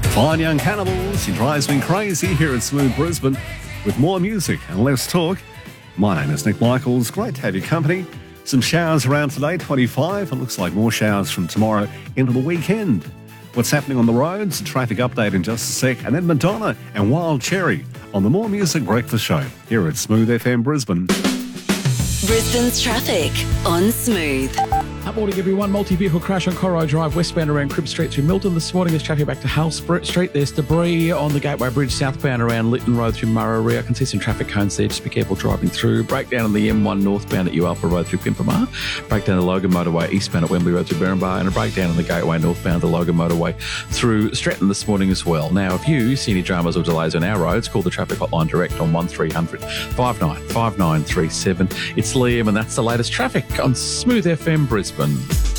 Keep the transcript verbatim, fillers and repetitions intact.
Fine Young Cannibals, he drives me crazy here at Smooth Brisbane with more music and less talk. My name is Nick Michaels. Great to have your company. Some showers around today, twenty-five. It looks like more showers from tomorrow into the weekend. What's happening on the roads? A traffic update in just a sec. And then Madonna and Wild Cherry on the More Music Breakfast Show here at Smooth F M Brisbane. Brisbane's traffic on Smooth. Good morning, everyone. Multi-vehicle crash on Corro Drive, westbound around Crib Street through Milton. This morning there's traffic back to Halsborough Street. There's debris on the Gateway Bridge southbound around Lytton Road through Murray. I can see some traffic cones there. Just be careful driving through. Breakdown on the M one northbound at Ualpa Road through Pimpamar. Breakdown on the Logan Motorway eastbound at Wembley Road through Berrinbar. And a breakdown on the Gateway northbound at the Logan Motorway through Stretton this morning as well. Now, if you see any dramas or delays on our roads, call the traffic hotline direct on one three hundred five nine five nine three seven. It's Liam, and that's the latest traffic on Smooth F M Brisbane.